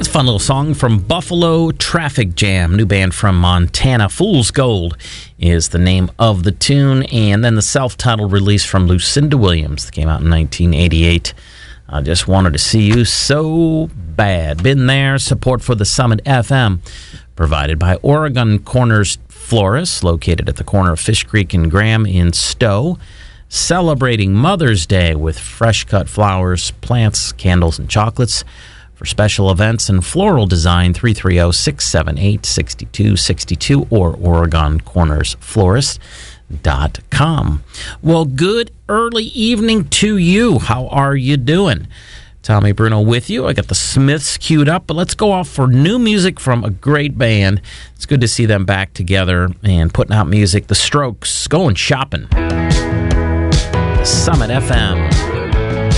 That's a fun little song from Buffalo Traffic Jam, new band from Montana. Fool's Gold is the name of the tune, and then the self-titled release from Lucinda Williams that came out in 1988. I Just Wanted to See You So Bad. Been there. Support for the Summit FM provided by Oregon Corners Florist, located at the corner of Fish Creek and Graham in Stowe. Celebrating Mother's Day with fresh-cut flowers, plants, candles, and chocolates. For special events and floral design, 330-678-6262 or OregonCornersFlorist.com. Well, good early evening to you. How are you doing? Tommy Bruno with you. I got the Smiths queued up, but let's go off for new music from a great band. It's good to see them back together and putting out music. The Strokes, Going Shopping. Summit FM.